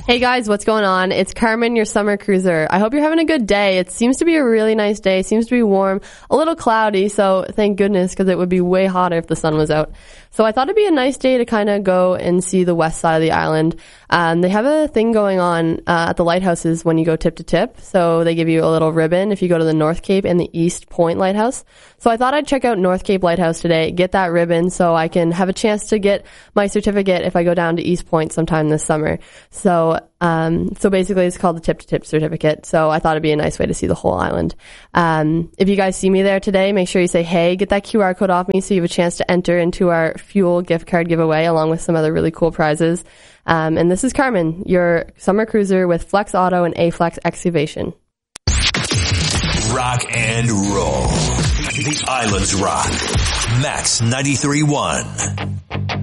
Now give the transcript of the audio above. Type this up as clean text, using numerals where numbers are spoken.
Hey guys, what's going on? It's Carmen, your summer cruiser. I hope you're having a good day. It seems to be a really nice day. It seems to be warm, a little cloudy, so thank goodness, because it would be way hotter if the sun was out. So I thought it'd be a nice day to kind of go and see the west side of the island. They have a thing going on at the lighthouses when you go tip to tip. So they give you a little ribbon if you go to the North Cape and the East Point Lighthouse. So I thought I'd check out North Cape Lighthouse today, get that ribbon so I can have a chance to get my certificate if I go down to East Point sometime this summer. So basically it's called the tip to tip certificate. So I thought it'd be a nice way to see the whole island. If you guys see me there today, make sure you say, hey, get that QR code off me so you have a chance to enter into our fuel gift card giveaway along with some other really cool prizes. And this is Carmen, your summer cruiser with Flex Auto and A-Flex Excavation. Rock and roll. The Island's Rock. Max 93.1.